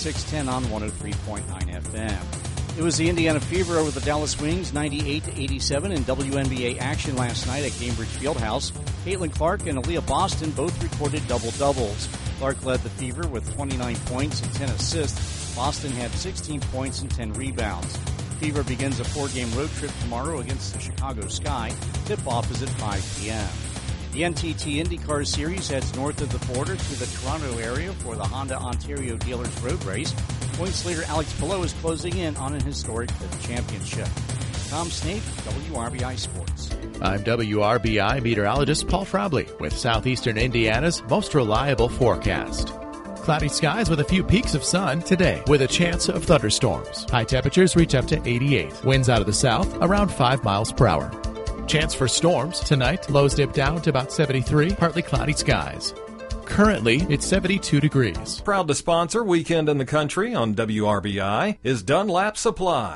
610 on 103.9 FM. It was the Indiana Fever over the Dallas Wings, 98-87 in WNBA action last night at Gainbridge Fieldhouse. Caitlin Clark and Aaliyah Boston both recorded double-doubles. Clark led the Fever with 29 points and 10 assists. Boston had 16 points and 10 rebounds. The Fever begins a 4-game road trip tomorrow against the Chicago Sky. Tip-off is at 5 p.m. The NTT IndyCar Series heads north of the border to the Toronto area for the Honda Ontario Dealers Road Race. Points leader Alex Palou is closing in on an historic 5th championship. Tom Snape, WRBI Sports. I'm WRBI meteorologist Paul Frobley with southeastern Indiana's most reliable forecast. Cloudy skies with a few peaks of sun today with a chance of thunderstorms. High temperatures reach up to 88. Winds out of the south around 5 miles per hour. Chance for storms tonight. Lows dip down to about 73. Partly cloudy skies. Currently, it's 72 degrees. Proud to sponsor Weekend in the Country on WRBI is Dunlap Supply.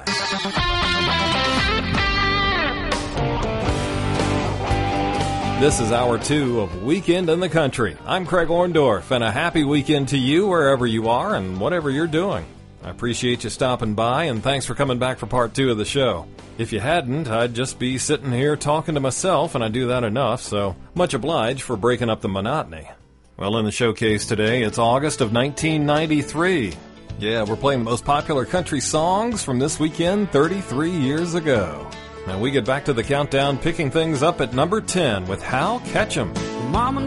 This is Hour 2 of Weekend in the Country. I'm Craig Orndorff, and a happy weekend to you wherever you are and whatever you're doing. I appreciate you stopping by, and thanks for coming back for Part 2 of the show. If you hadn't, I'd just be sitting here talking to myself, and I do that enough, so much obliged for breaking up the monotony. Well, in the showcase today, it's August of 1993. Yeah, we're playing the most popular country songs from this weekend 33 years ago. Now we get back to the countdown, picking things up at number 10 with Hal Ketchum. Mama